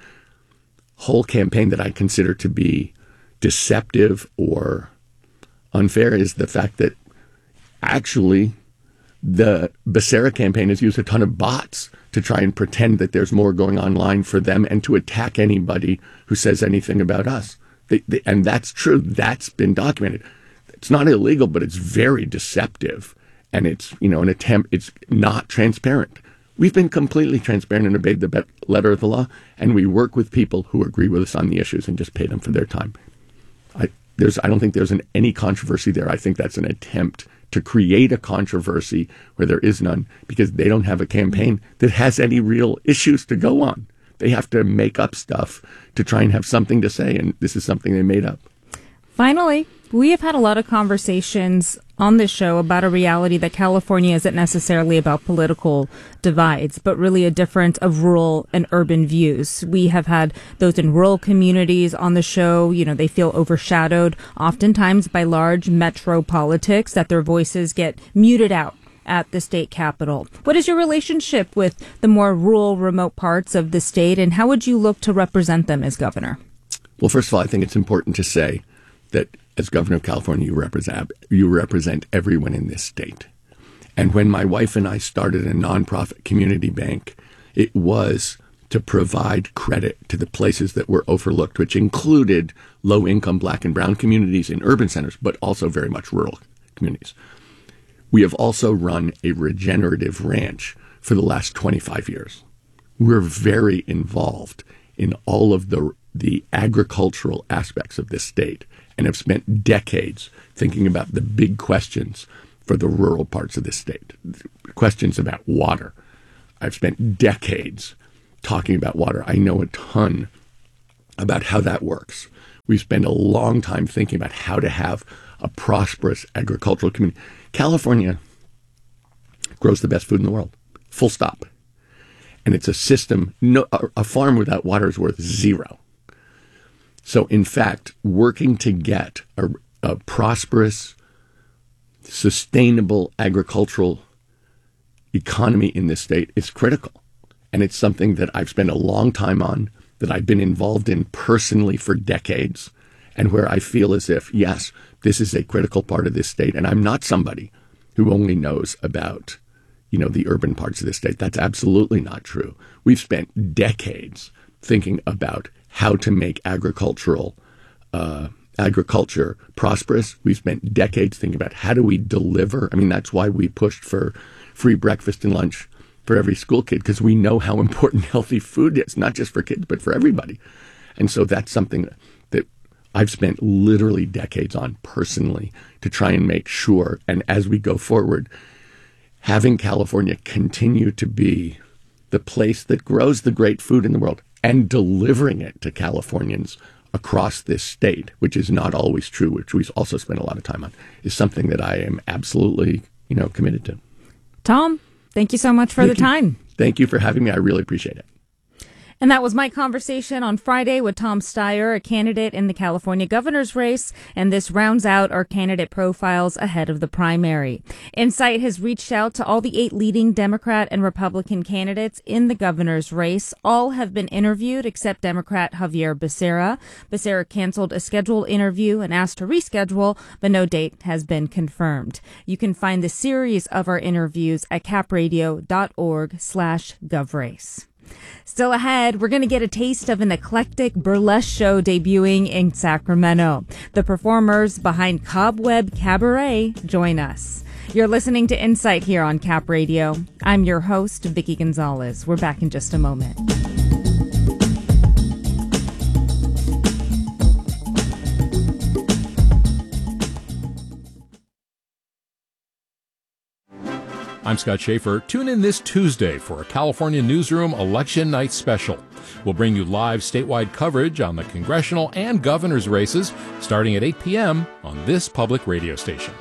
whole campaign that I consider to be deceptive or unfair is the fact that actually the Becerra campaign has used a ton of bots to try and pretend that there's more going online for them and to attack anybody who says anything about us. They, they, and that's true. That's been documented. It's not illegal, but it's very deceptive. And it's, you know, an attempt, it's not transparent. We've been completely transparent and obeyed the be- letter of the law, and we work with people who agree with us on the issues and just pay them for their time. I, there's, I don't think there's an, any controversy there. I think that's an attempt to create a controversy where there is none because they don't have a campaign that has any real issues to go on. They have to make up stuff to try and have something to say, and this is something they made up. Finally, we have had a lot of conversations on this show about a reality that California isn't necessarily about political divides, but really a difference of rural and urban views. We have had those in rural communities on the show. You know, they feel overshadowed oftentimes by large metro politics, that their voices get muted out at the state capitol. What is your relationship with the more rural, remote parts of the state, and how would you look to represent them as governor? Well, first of all, I think it's important to say that as governor of California, you represent you represent everyone in this state. And when my wife and I started a nonprofit community bank It was to provide credit to the places that were overlooked, which included low-income black and brown communities in urban centers, but also very much rural communities. We have also run a regenerative ranch for the last twenty-five years. We're very involved in all of the the agricultural aspects of this state and have spent decades thinking about the big questions for the rural parts of this state, questions about water. I've spent decades talking about water. I know a ton about how that works. We've spent a long time thinking about how to have a prosperous agricultural community. California grows the best food in the world, full stop. And it's a system, no, a farm without water is worth zero. So in fact, working to get a, a prosperous, sustainable agricultural economy in this state is critical. And it's something that I've spent a long time on, that I've been involved in personally for decades, and where I feel as if, yes, this is a critical part of this state. And I'm not somebody who only knows about, you know, the urban parts of the state. That's absolutely not true. We've spent decades thinking about how to make agricultural uh, agriculture prosperous. We've spent decades thinking about how do we deliver. I mean, that's why we pushed for free breakfast and lunch for every school kid, because we know how important healthy food is, not just for kids, but for everybody. And so that's something that I've spent literally decades on personally to try and make sure. And as we go forward, having California continue to be the place that grows the great food in the world and delivering it to Californians across this state, which is not always true, which we also spend a lot of time on, is something that I am absolutely, you know, committed to. Tom, thank you so much for Thank the you. time. Thank you for having me. I really appreciate it. And that was my conversation on Friday with Tom Steyer, a candidate in the California governor's race. And this rounds out our candidate profiles ahead of the primary. Insight has reached out to all the eight leading Democrat and Republican candidates in the governor's race. All have been interviewed except Democrat Xavier Becerra. Becerra canceled a scheduled interview and asked to reschedule, but no date has been confirmed. You can find the series of our interviews at capradio.org slash govrace. Still ahead, we're going to get a taste of an eclectic burlesque show debuting in Sacramento. The performers behind Cobweb Cabaret join us. You're listening to Insight here on Cap Radio. I'm your host, Vicki Gonzalez. We're back in just a moment. I'm Scott Schaefer. Tune in this Tuesday for a California Newsroom Election Night Special. We'll bring you live statewide coverage on the congressional and governor's races starting at eight p.m. on this public radio station.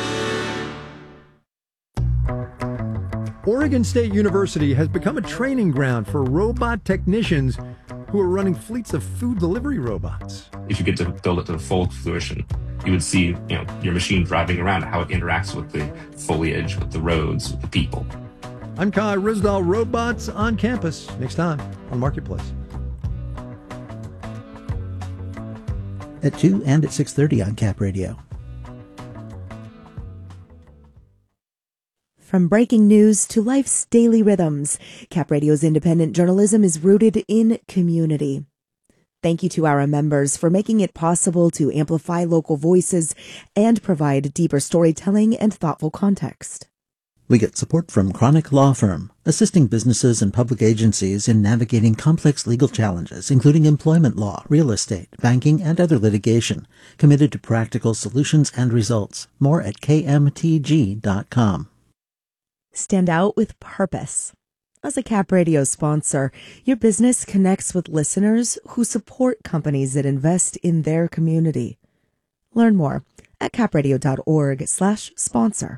Oregon State University has become a training ground for robot technicians who are running fleets of food delivery robots. If you get to build it to the full fruition, you would see, you know, your machine driving around, how it interacts with the foliage, with the roads, with the people. I'm Kai Risdall, Robots on Campus, next time on Marketplace. At two and at six thirty on Cap Radio. From breaking news to life's daily rhythms, Cap Radio's independent journalism is rooted in community. Thank you to our members for making it possible to amplify local voices and provide deeper storytelling and thoughtful context. We get support from Chronic Law Firm, assisting businesses and public agencies in navigating complex legal challenges, including employment law, real estate, banking, and other litigation, committed to practical solutions and results. More at k m t g dot com. Stand out with purpose. As a Cap Radio sponsor, your business connects with listeners who support companies that invest in their community. Learn more at capradio.org slash sponsor.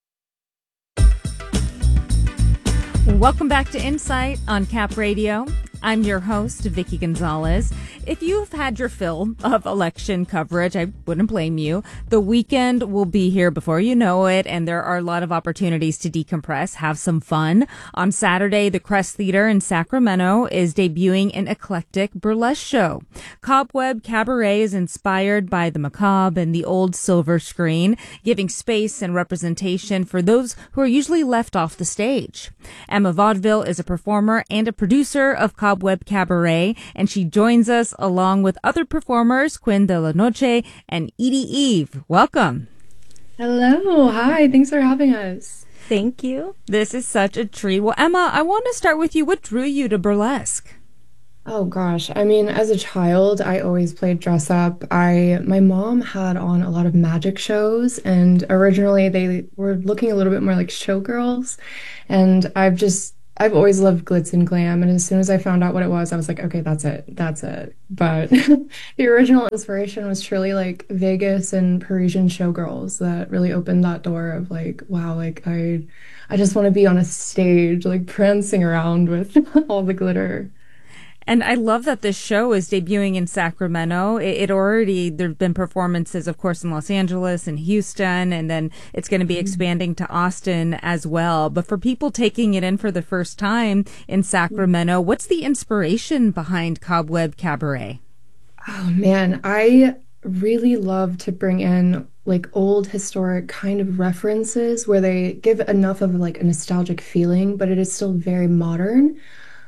Welcome back to Insight on Cap Radio. I'm your host, Vicky Gonzalez. If you've had your fill of election coverage, I wouldn't blame you. The weekend will be here before you know it, and there are a lot of opportunities to decompress, have some fun. On Saturday, the Crest Theater in Sacramento is debuting an eclectic burlesque show. Cobweb Cabaret is inspired by the macabre and the old silver screen, giving space and representation for those who are usually left off the stage. Emma Vaudeville is a performer and a producer of Cobweb Cabaret, and she joins us along with other performers, Quinn de la Noche and Edie Eve. Welcome. Hello. Hi. Thanks for having us. Thank you. This is such a treat. Well, Emma, I want to start with you. What drew you to burlesque? Oh gosh. I mean, as a child, I always played dress up. I my mom had on a lot of magic shows, and originally they were looking a little bit more like showgirls, and I've just I've always loved glitz and glam, and as soon as I found out what it was, I was like, okay, that's it, that's it. But the original inspiration was truly like Vegas and Parisian showgirls that really opened that door of like, wow, like I, I just want to be on a stage, like prancing around with all the glitter. And I love that this show is debuting in Sacramento. It, it already, there have been performances, of course, in Los Angeles and Houston, and then it's going to be expanding to Austin as well. But for people taking it in for the first time in Sacramento, what's the inspiration behind Cobweb Cabaret? Oh man, I really love to bring in like old historic kind of references where they give enough of like a nostalgic feeling, but it is still very modern.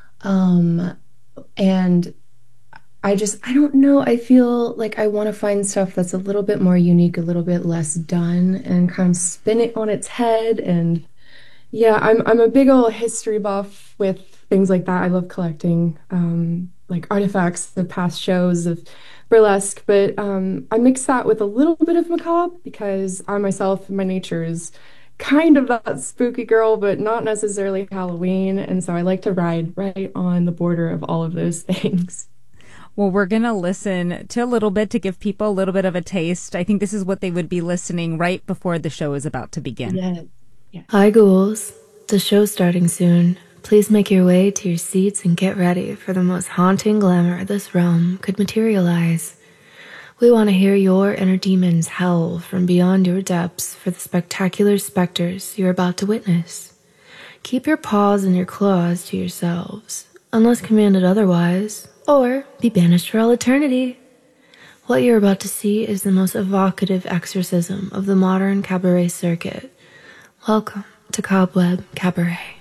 Um, And I just, I don't know, I feel like I want to find stuff that's a little bit more unique, a little bit less done, and kind of spin it on its head. And yeah, I'm I'm a big old history buff with things like that. I love collecting um, like artifacts of past shows of burlesque, but um, I mix that with a little bit of macabre because I myself, my nature is kind of that spooky girl, but not necessarily Halloween. And so I like to ride right on the border of all of those things. Well, we're going to listen to a little bit to give people a little bit of a taste. I think this is what they would be listening right before the show is about to begin. Yeah. Yeah. Hi, ghouls. The show's starting soon. Please make your way to your seats and get ready for the most haunting glamour this realm could materialize. We want to hear your inner demons howl from beyond your depths for the spectacular specters you're about to witness. Keep your paws and your claws to yourselves, unless commanded otherwise, or be banished for all eternity. What you're about to see is the most evocative exorcism of the modern cabaret circuit. Welcome to Cobweb Cabaret.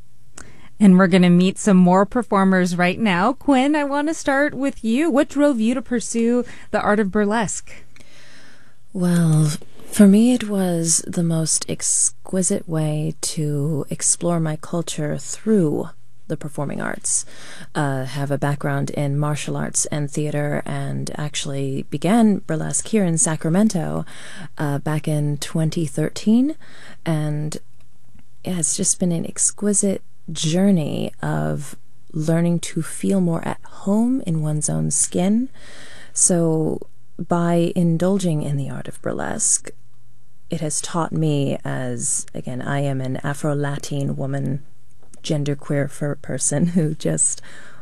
And we're going to meet some more performers right now. Quinn, I want to start with you. What drove you to pursue the art of burlesque? Well, for me, it was the most exquisite way to explore my culture through the performing arts. Uh, have a background in martial arts and theater, and actually began burlesque here in Sacramento uh, back in twenty thirteen. And yeah, it's just been an exquisite journey of learning to feel more at home in one's own skin. So by indulging in the art of burlesque, it has taught me, as again, I am an Afro-Latin woman, genderqueer for person who just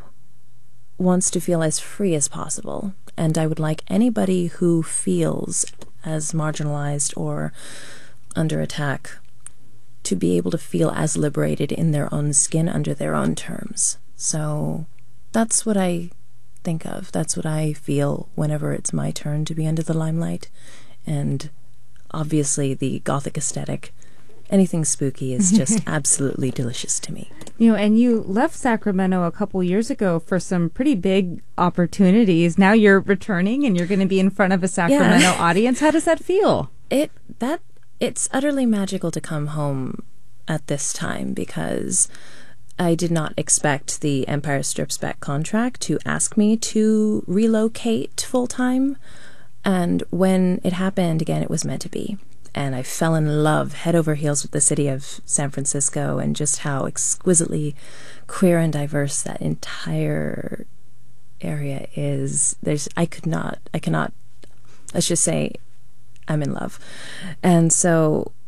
wants to feel as free as possible. And I would like anybody who feels as marginalized or under attack to be able to feel as liberated in their own skin under their own terms. So that's what I think of. That's what I feel whenever it's my turn to be under the limelight. And obviously the Gothic aesthetic, anything spooky is just absolutely delicious to me. You know, and you left Sacramento a couple years ago for some pretty big opportunities. Now you're returning and you're going to be in front of a Sacramento yeah. audience. How does that feel? It, that, It's utterly magical to come home at this time because I did not expect the Empire Strips Back contract to ask me to relocate full-time. And when it happened, again, it was meant to be. And I fell in love head over heels with the city of San Francisco and just how exquisitely queer and diverse that entire area is. There's, I could not, I cannot, let's just say, I'm in love. And so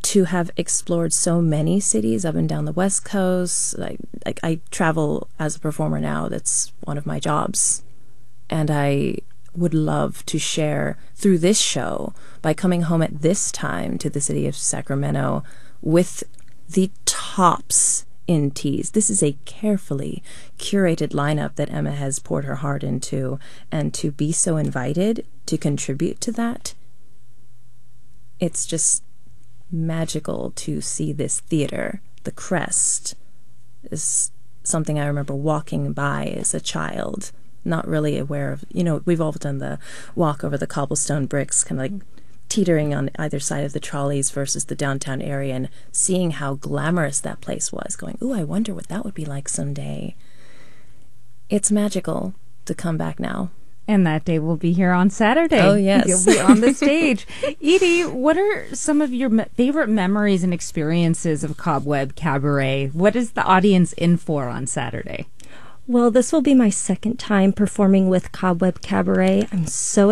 to have explored so many cities up and down the West Coast. I, I, I travel as a performer now. That's one of my jobs. And I would love to share through this show by coming home at this time to the city of Sacramento with the tops in teas. This is a carefully curated lineup that Emma has poured her heart into, and to be so invited to contribute to that, it's just magical to see this theater. The Crest is something I remember walking by as a child, not really aware of, you know, we've all done the walk over the cobblestone bricks, kind of like teetering on either side of the trolleys versus the downtown area, and seeing how glamorous that place was, going, ooh, I wonder what that would be like someday. It's magical to come back now. And that day will be here on Saturday. Oh, yes. You'll be on the stage. Edie, what are some of your me- favorite memories and experiences of Cobweb Cabaret? What is the audience in for on Saturday? Well, this will be my second time performing with Cobweb Cabaret. I'm so